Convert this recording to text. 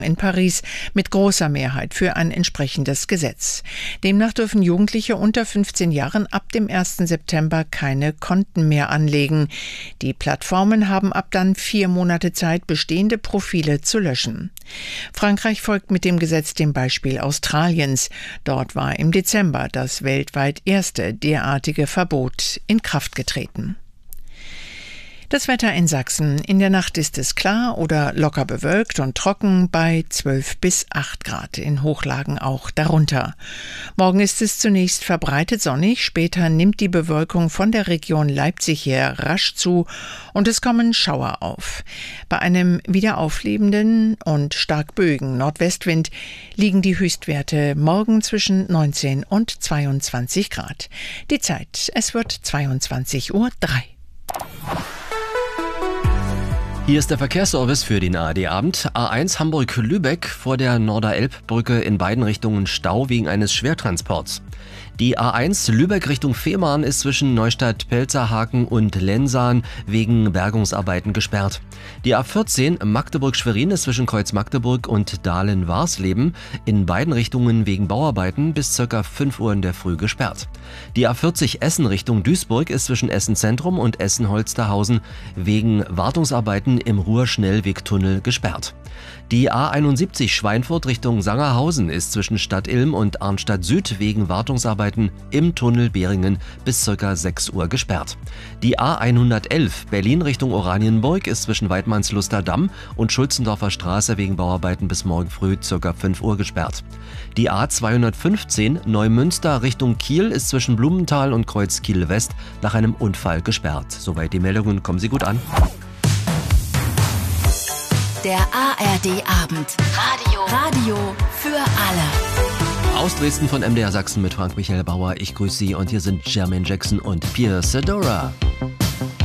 in Paris mit großer Mehrheit für ein entsprechendes Gesetz. Demnach dürfen Jugendliche unter 15 Jahren ab dem 1. September keine Konten mehr anlegen. Die Plattformen haben ab dann 4 Monate Zeit, bestehende Profile zu löschen. Frankreich folgt mit dem Gesetz dem Beispiel Australiens. Dort war im Dezember das weltweit erste derartige Verbot in Kraft getreten. Das Wetter in Sachsen. In der Nacht ist es klar oder locker bewölkt und trocken bei 12 bis 8 Grad, in Hochlagen auch darunter. Morgen ist es zunächst verbreitet sonnig, später nimmt die Bewölkung von der Region Leipzig her rasch zu und es kommen Schauer auf. Bei einem wieder auflebenden und stark böigen Nordwestwind liegen die Höchstwerte morgen zwischen 19 und 22 Grad. Die Zeit, es wird 22:03 Uhr. Hier ist der Verkehrsservice für den ARD-Abend. A1 Hamburg-Lübeck vor der Norderelbbrücke in beiden Richtungen Stau wegen eines Schwertransports. Die A1 Lübeck Richtung Fehmarn ist zwischen Neustadt-Pelzerhaken und Lensahn wegen Bergungsarbeiten gesperrt. Die A14 Magdeburg-Schwerin ist zwischen Kreuz Magdeburg und Dahlen-Warsleben in beiden Richtungen wegen Bauarbeiten bis ca. 5 Uhr in der Früh gesperrt. Die A40 Essen Richtung Duisburg ist zwischen Essen-Zentrum und Essen-Holsterhausen wegen Wartungsarbeiten im Ruhr-Schnellwegtunnel gesperrt. Die A71 Schweinfurt Richtung Sangerhausen ist zwischen Stadt Ilm und Arnstadt Süd wegen Wartungsarbeiten im Tunnel Behringen bis ca. 6 Uhr gesperrt. Die A111 Berlin Richtung Oranienburg ist zwischen Weidmannsluster Damm und Schulzendorfer Straße wegen Bauarbeiten bis morgen früh ca. 5 Uhr gesperrt. Die A215 Neumünster Richtung Kiel ist zwischen Blumenthal und Kreuz Kiel West nach einem Unfall gesperrt. Soweit die Meldungen, kommen Sie gut an. Der ARD-Abend. Radio für alle. Aus Dresden von MDR Sachsen mit Frank Michael Bauer. Ich grüße Sie und hier sind Jermaine Jackson und Pierce Adora.